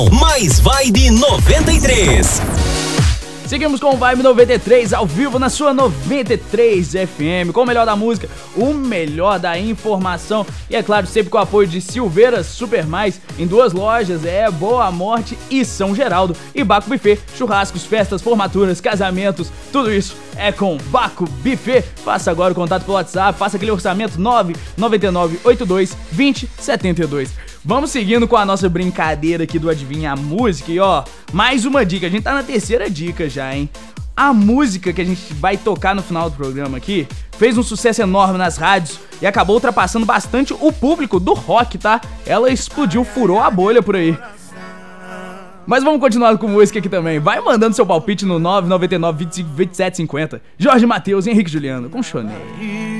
Mais Vibe 93. Seguimos com o Vibe 93 ao vivo na sua 93 FM, com o melhor da música, o melhor da informação e, é claro, sempre com o apoio de Silveira Super Mais, em 2 lojas, Boa Morte e São Geraldo, e Baco Buffet, churrascos, festas, formaturas, casamentos, tudo isso é com Baco Buffet. Faça agora o contato pelo WhatsApp, faça aquele orçamento 999822072. Vamos seguindo com a nossa brincadeira aqui do Adivinha a Música e mais uma dica, a gente tá na 3ª dica já, hein? A música que a gente vai tocar no final do programa aqui fez um sucesso enorme nas rádios e acabou ultrapassando bastante o público do rock, tá? Ela explodiu, furou a bolha por aí. Mas vamos continuar com música aqui também. Vai mandando seu palpite no 999 25 27 50. Jorge Mateus e Henrique Juliano com Chonei.